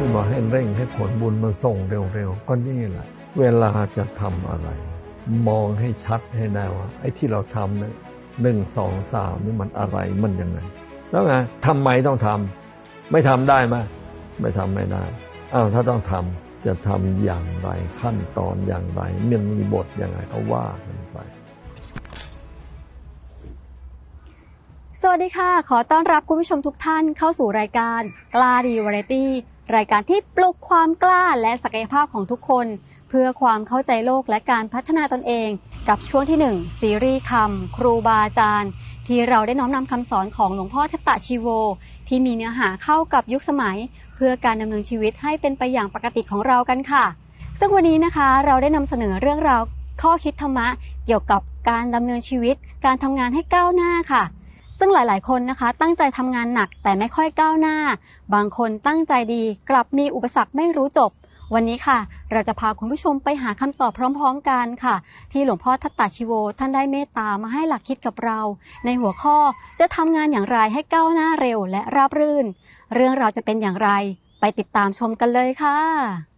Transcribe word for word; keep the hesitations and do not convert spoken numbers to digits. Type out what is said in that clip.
ที่บอกให้เร่งให้ผลบุญมันส่งเร็วๆก็นี่แหละเวลาจะทำอะไรมองให้ชัดให้แน่ว่าไอ้ที่เราทำเนี่ยหนึ่งสองสามนี่มันอะไรมันยังไงแล้วไงทำไมต้องทำไม่ทำได้ไหมไม่ทำไม่ได้อ้าวถ้าต้องทำจะทำอย่างไรขั้นตอนอย่างไรมันมีบทอย่างไรก็ว่ากันไปสวัสดีค่ะขอต้อนรับคุณผู้ชมทุกท่านเข้าสู่รายการกล้าดีวาไรตี้รายการที่ปลุกความกล้าและศักยภาพของทุกคนเพื่อความเข้าใจโลกและการพัฒนาตนเองกับช่วงที่หนึ่งซีรีส์คำครูบาอาจารย์ที่เราได้น้อมนำคำสอนของหลวงพ่อทัตตชีโวที่มีเนื้อหาเข้ากับยุคสมัยเพื่อการดำเนินชีวิตให้เป็นไปอย่างปกติของเรากันค่ะซึ่งวันนี้นะคะเราได้นำเสนอเรื่องราวข้อคิดธรรมะเกี่ยวกับการดำเนินชีวิตการทำงานให้ก้าวหน้าค่ะซึ่งหลายๆคนนะคะตั้งใจทำงานหนักแต่ไม่ค่อยก้าวหน้าบางคนตั้งใจดีกลับมีอุปสรรคไม่รู้จบวันนี้ค่ะเราจะพาคุณผู้ชมไปหาคำตอบพร้อมๆกันค่ะที่หลวงพ่อทัตตชีโวท่านได้เมตตามาให้หลักคิดกับเราในหัวข้อจะทำงานอย่างไรให้ก้าวหน้าเร็วและราบรื่นเรื่องราวจะเป็นอย่างไรไปติดตามชมกันเลยค่ะ